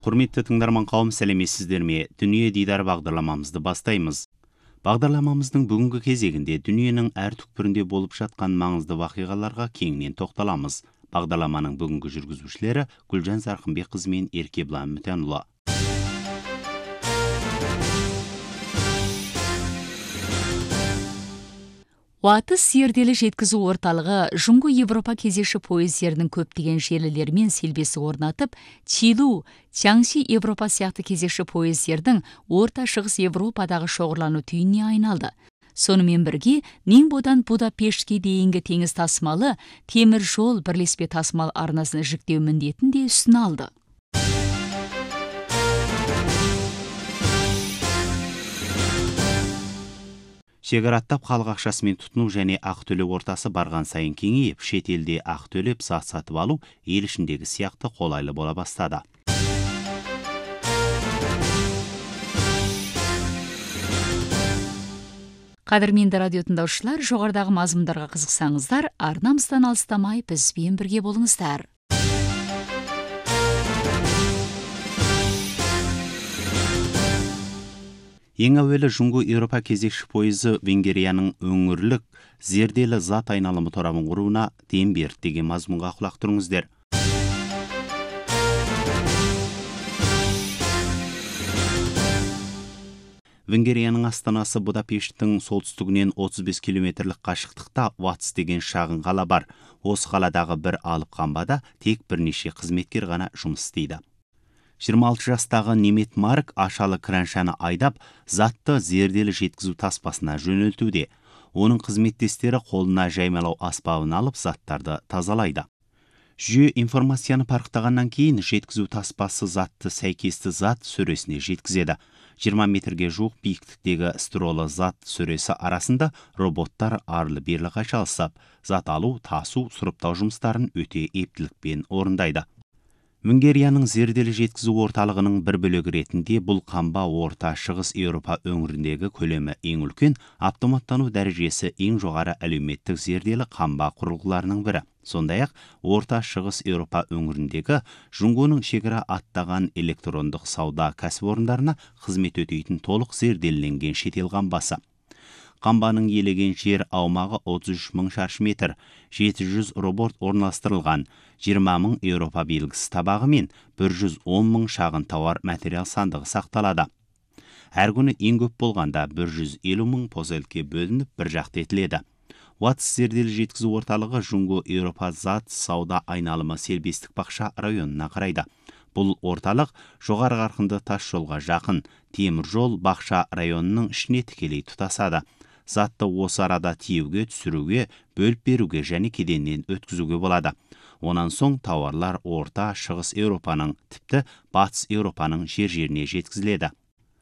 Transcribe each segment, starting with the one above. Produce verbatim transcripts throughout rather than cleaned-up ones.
Құрметті тыңдарман қауым, сәлеметсіздер ме? Дүние дидар бағдарламамызды бастаймыз. Бағдарламамыздың бүгінгі кезегінде дүниенің әр түкпірінде болып жатқан маңызды вақиғаларға кеңінен тоқталамыз. Бағдарламаның бүгінгі жүргізушілері Гүлжан Зарқынбекқызы мен Еркебұлан Мүтенұлы. Уатыс зерделі жеткізу орталығы Жұңғы Европа кезекші пойыздерінің көптеген желілермен селбесі орнатып, Чилу, Чаңши Европа сияқты кезекші пойыздердің Орта Шығыс Европадағы шоғырлану түйініне айналды. Сонымен бірге, Нingбодан Будапештке дейінгі теңіз тасымалы темір жол бірлеспе тасымал арнасын жіктеу міндетін де үстіне алды. Шекараттап халық ақшасымен тұтыну және ақы төлеу ортасы барған сайын кеңейіп, шетелде ақы төлеп зат сатып алу ел ішіндегі сияқты қолайлы бола бастады. Қадірменді радио тыңдаушылар, жоғарыдағы мазмұндарға қызықсаңыздар, арнамыздан алыстамай бізбен бірге болыңыздар. Ең әуелі Жұңғы Европа кезекші пойызы Венгрияның өңірлік зерделі зат айналымы торабын құруына дем берді деген мазмұнға құлақ тұрыңыздар. Венгрияның астанасы Будапешттің солтүстігінен отыз бес километрлік қашықтықта Ватс деген шағын қала бар. Осы қаладағы бір алып қамбада тек бірнеше қызметкер ғана жұмыс істейді. жиырма алты жастағы Немет Марк ашалы краншаны айдап, затты зерделі жеткізу таспасына жөнелтуде. Оның қызметтестері қолына жаймалау аспабын алып, заттарды тазалайды. Жүйе информацияны парықтағаннан кейін жеткізу таспасы затты сәйкесті зат сөресіне жеткізеді. жиырма метрге жуық биіктіктегі стролы зат сөресі арасында роботтар арлы-берлі қайшалысып, зат алу, тасу, сұрыптау жұмыстарын өте ептілікпен орындайды. Венгрияның зерделі жеткізу орталығының бір бөлігі ретінде бұл қамба Орта Шығыс Еуропа өңіріндегі көлемі ең үлкен, автоматтану дәрежесі ең жоғары әлеуметтік зерделі қамба құрылғыларының бірі. Сондай-ақ Орта Шығыс Еуропа өңіріндегі Жұңғының шекара аттаған электрондық сауда кәсіпорындарына қызмет өтейтін толық зерделенген шетел қамбасы. Қамбаның елеген жер аумағы отыз үш мың шаршы метр, жеті жүз робот орналастырылған, жиырма мың Еуропа белгісі табағы мен бір жүз он мың шағын тауар материал сандығы сақталады. Әр күні ең көп болғанда бір жүз елу мың позелке бөлініп бір жақты етіледі. Ватс зерделі жеткізу орталығы Жұңғы Еуропа зат сауда айналымы сербестік бақша районына қарайды. Бұл орталық жоғары қарқынды тас жолға жақын, темір жол бақша районының ішіне тікелей тұтасады. Затты осы арада тиеуге, түсіруге, бөліп беруге және кеденнен өткізуге болады. Онан соң тауарлар Орта Шығыс Еуропаның, тіпті Батыс Еуропаның жер-жеріне жеткізіледі.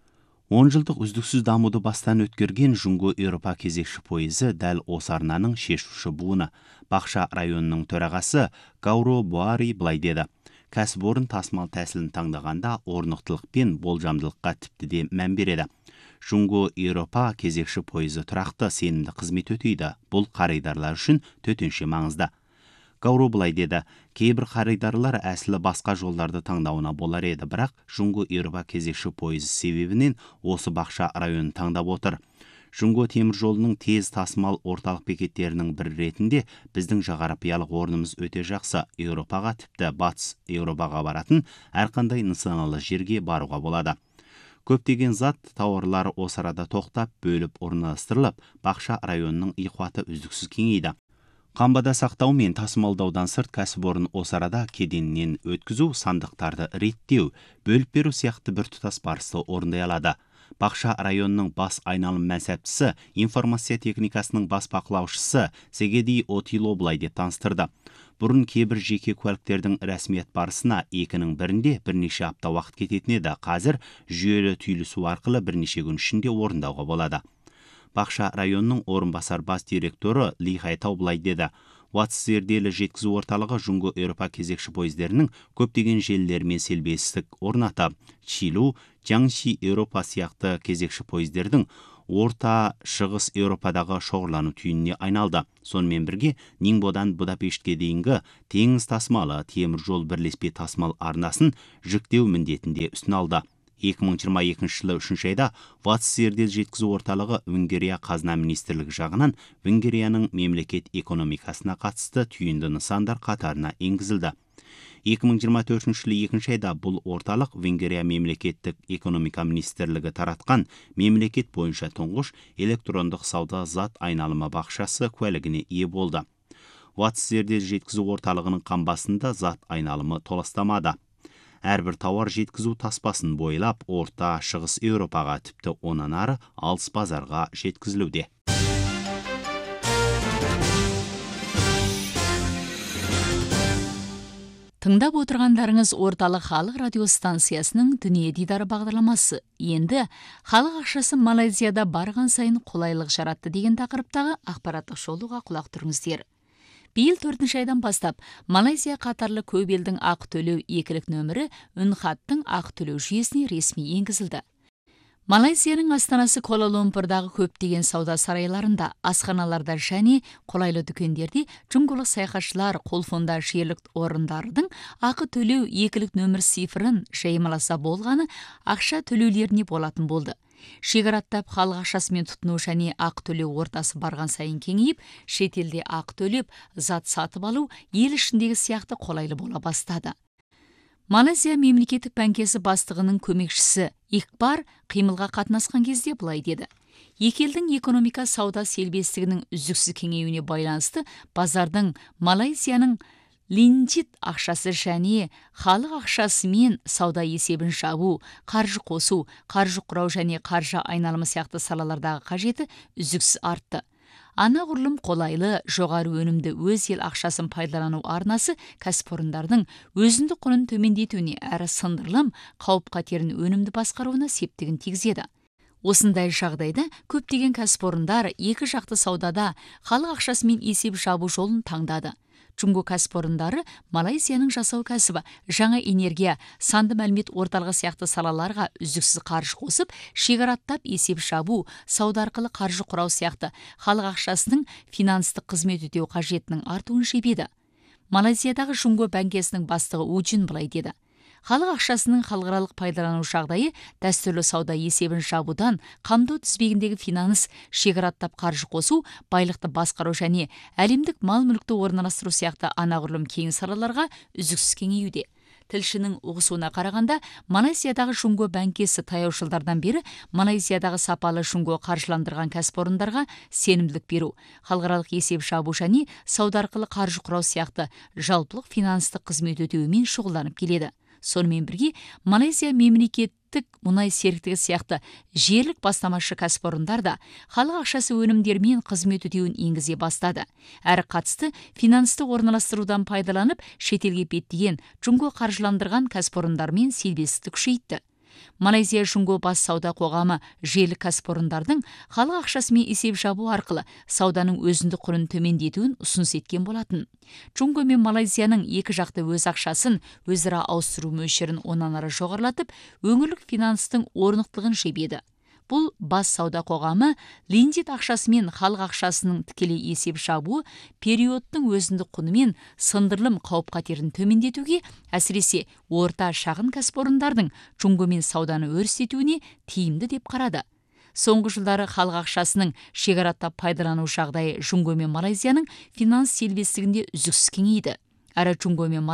он жылдық үздіксіз дамуды бастан өткерген Жұңғы Еуропа кезекші пойызы дәл осы арнаның шешуші буыны. Бақша районының төрағасы Гауро Буари былай деді: кәсіпорын тасымал тәсілін таңдағанда орнықтылық пен болжамдылыққа тіпті де мән береді. Жұңғы Еуропа кезекші пойызы тұрақты сенімді қызмет өтейді. Бұл қаридарлар үшін төтенше маңызды. Гауро былай деді: кейбір қаридарлар әсілі басқа жолдарды таңдауына болар еді, бірақ Жұңғы Еуропа кезекші пойызы себебінен осы бақша районын таңдап отыр. Жұңғы темір жолының тез тасымал орталық бекеттерінің бір ретінде біздің жағарапиялық орнымыз өте жақсы. Еуропаға, тіпті Батыс Еуропаға баратын әрқандай нысаналы жерге баруға болады. Көптеген зат тауарлар осы арада тоқтап, бөліп орналастырылып, бақша районының иқуаты үздіксіз кеңейді. Қамбада сақтау мен тасымалдаудан сырт кәсіпорын осы арада кеденнен өткізу, сандықтарды реттеу, бөліп беру сияқты бір тұтас барысты орындай алады. Бақша районының бас айналым мәнсәптісі, информация техникасының бас бақылаушысы Сегеди Отило былай деп таныстырды. Бұрын кейбір жеке куәліктердің рәсмият барысына екінің бірінде бірнеше апта уақыт кететін еді. Қазір жүйелі түйілісу арқылы бірнеше күн ішінде орындауға болады. Бақша районының орынбасар бас директоры Ли Хайтау былай деді: Ватс зерделі жеткізу орталығы Жұңғы Еуропа кезекші пойыздерінің көптеген желілермен селбестік орнатып, Чилу, Чаңши Еуропа сияқты кезекші пойыздердің орта шығыс Еуропадағы шоғырлану түйініне айналды. Сонымен бірге Нingboдан Будапештке дейінгі теңіз тасымалы темір жол бірлеспе тасымал арнасын жүктеу міндетінде үстін алды. екі мың жиырма екінші жылы үшінші айда Ватс зерделі жеткізу орталығы Венгрия қазына министрлігі жағынан Венгрияның мемлекет экономикасына қатысты түйінді нысандар қатарына енгізілді. екі мың жиырма төртінші жылы екінші айда бұл орталық Венгрия мемлекеттік экономика министрлігі таратқан мемлекет бойынша тұңғыш электрондық сауда зат айналымы бақшасы куәлігіне ие болды. Ватс зерделі жеткізу орталығының қамбасында зат айналымы толастамады. Әрбір тауар жеткізу таспасын бойлап, орта шығыс Еуропаға тіпті онан ары алыс базарға жеткізілуде. Тыңдап отырғандарыңыз орталық халық радиостанциясының дүние дидары бағдарламасы. Енді халық ақшасы Малайзияда барған сайын қолайлық жаратты деген тақырыптағы ақпараттық шолуға құлақ тұрыңыздар. Биыл төртінші айдан бастап Малайзия қатарлы көп елдің ақы төлеу екілік нөмірі үнхаттың ақы төлеу жүйесіне ресми енгізілді. Малайзияның астанасы Куала-Лумпурдағы көптеген сауда сарайларында, асханаларда және қолайлы дүкендерде жүңгілік саяхатшылар қолфонда жерлік орындардың ақы төлеу екілік нөмір цифрын жаймаласа болғаны ақша төлеулеріне болатын болды. Шекараттап халық ақшасымен тұтыну және ақы төлеу ортасы барған сайын кеңейіп, шетелде ақы төлеп, зат сатып алу ел ішіндегі сияқты қолайлы бола бастады. Малайзия мемлекеттік банкесі бастығының көмекшісі Икбар қимылға қатынасқан кезде былай деді. Екі елдің экономика сауда селбестігінің үздіксіз кеңеюіне байланысты базардың Малайзияның линджит ақшасы және халық ақшасымен сауда есебін жабу, қаржы қосу, қаржы құрау және қаржы айналымы сияқты салалардағы қажеті үздіксіз артты. Анағұрлым қолайлы, жоғары өнімді өз ел ақшасын пайдалану арнасы кәсіпорындардың өзіндік құнын төмендетуіне әрі сындырылым қауіп қатерін өнімді басқаруына септігін тигізеді. Осындай жағдайда көптеген кәсіпорындар екі жақты саудада халық ақшасымен есеп жабу жолын таңдады. Джунго кәсіпорындары Малайзияның жасау кәсібі, жаңа энергия, санды мәлімет орталығы сияқты салаларға үздіксіз қаржы қосып, шекараттап есеп жабу, сауда арқылы қаржы құрау сияқты халық ақшасының финанстық қызмет өтеу қажетінің артуын жебеді. Малайзиядағы Джунго банкесінің бастығы Уджин былай деді. Халық ақшасының халықаралық пайдалану жағдайы дәстүрлі сауда есебін жабудан қамту тізбегіндегі финанс, шекараттап қаржы қосу, байлықты басқару және әлемдік мал-мүлікті орналастыру сияқты анағұрлым кең салаларға үздіксіз кеңеюде. Тілшінің ұғысуына қарағанда, Малайзиядағы Джунго банкесі таяу жылдардан бері Малайзиядағы сапалы Джунго қаржыландырған кәсіпорындарға сенімділік беру, халықаралық есеп жабу және сауда арқылы қаржы құрау сияқты жалпылық финанстық қызмет өтеуімен шұғылданып келеді. Сонымен бірге, Малайзия мемлекеттік мұнай серіктігі сияқты жерлік бастамашы кәсіпорындар да халық ақшасы өнімдермен қызмет өтеуін енгізе бастады. Әрі қатысты финансты орналастырудан пайдаланып, шетелге беттеген Джунго қаржыландырған кәсіпорындармен селбестікті күшейтті. Малайзия Джунго бас сауда қоғамы жерлік кәсіпорындардың халық ақшасымен есеп жабу арқылы сауданың өзіндік құнын төмендетуін ұсыныс еткен болатын. Джунго мен Малайзияның екі жақты өз ақшасын өзара ауыстыру мөлшерін онан ары жоғарылатып, өңірлік финанстың орнықтылығын жебеді. Бұл бас сауда қоғамы линдит ақшасымен халық ақшасының тікелей есеп жабуы периодтың өзіндік құнымен сындырылым қауіп қатерін төмендетуге, әсіресе орта шағын кәсіпорындардың Джунгомен сауданы өрістетуіне тиімді деп қарады. Соңғы жылдары халық ақшасының шекараттап пайдалану жағдайы Джунго мен Малайзияның финанс селбестігінде үздіксіз кеңейді. Әрі Джунго мен